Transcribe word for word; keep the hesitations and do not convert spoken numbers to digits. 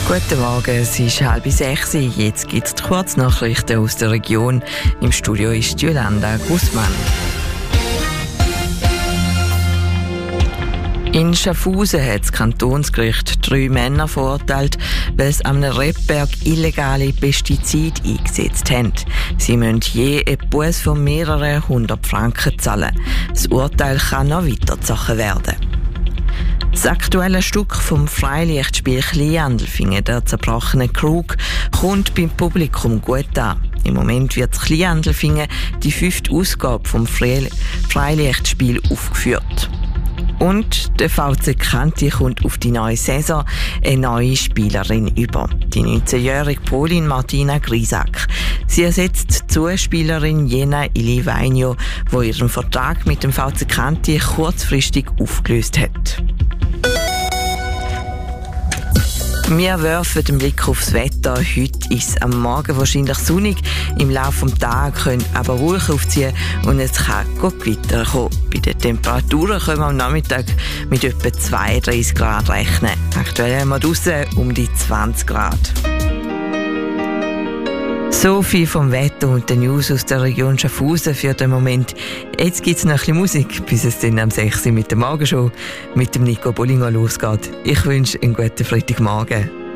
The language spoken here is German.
Guten Morgen, es ist halb sechs. Jetzt gibt es die Kurznachrichten aus der Region. Im Studio ist Yolanda Guzman. In Schaffhausen hat das Kantonsgericht drei Männer verurteilt, weil sie am Rebberg illegale Pestizide eingesetzt haben. Sie müssen je einen Buß von mehreren hundert Franken zahlen. Das Urteil kann noch weitergezogen werden. Das aktuelle Stück vom Freilichtspiel Kleinhandelfingen, der zerbrochene Krug, kommt beim Publikum gut an. Im Moment wird das Kleinhandelfingen die fünfte Ausgabe vom Freilichtspiel aufgeführt. Und der V C Kanti kommt auf die neue Saison eine neue Spielerin über. Die neunzehnjährige Polin Martina Grisak. Sie ersetzt die Zuspielerin Jena Ilivainho, die ihren Vertrag mit dem V C Kanti kurzfristig aufgelöst hat. Wir werfen den Blick aufs Wetter. Heute ist es am Morgen wahrscheinlich sonnig. Im Laufe des Tages können aber Wolken aufziehen und es kann Gewitter kommen. Bei den Temperaturen können wir am Nachmittag mit etwa zweiunddreißig Grad rechnen. Aktuell haben wir draussen um die zwanzig Grad. So viel vom Wetter und den News aus der Region Schaffhausen für den Moment. Jetzt gibt es noch ein bisschen Musik, bis es dann am sechs Uhr mit der Morgenshow mit dem Nico Bollinger losgeht. Ich wünsche einen guten Freitagmorgen.